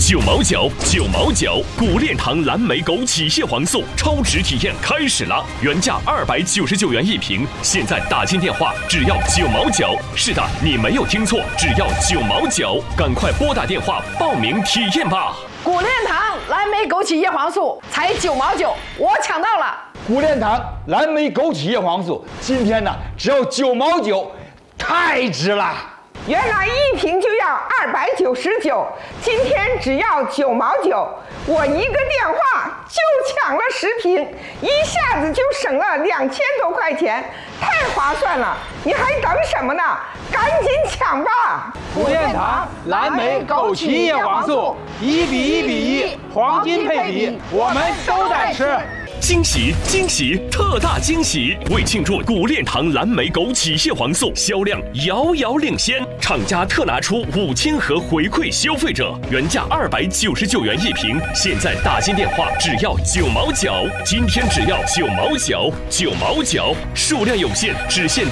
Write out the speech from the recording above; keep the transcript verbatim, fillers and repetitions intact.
九毛九，九毛九，古炼堂蓝莓枸杞蟹黄素超值体验开始了，原价二百九十九元一瓶，现在打进电话只要九毛九。是的，你没有听错，只要九毛九，赶快拨打电话报名体验吧。 古炼堂蓝莓枸杞叶黄素才九毛九，我抢到了。 古炼堂蓝莓枸杞叶黄素今天呢只要九毛九，太值了。 原来一瓶就要二百九十九，今天只要九毛九，我一个电话就抢了十瓶，一下子就省了两千多块钱，太划算了！你还等什么呢？赶紧抢吧！ 古炼堂蓝莓枸杞叶黄素一比一比一，黄金配比，我们都在吃。 惊喜惊喜特大惊喜！为庆祝古炼堂蓝莓枸杞蟹黄素销量遥遥领先，厂家特拿出五千盒回馈消费者，原价二百九十九元一瓶，现在打进电话只要九毛九，今天只要九毛九，九毛九，数量有限，只限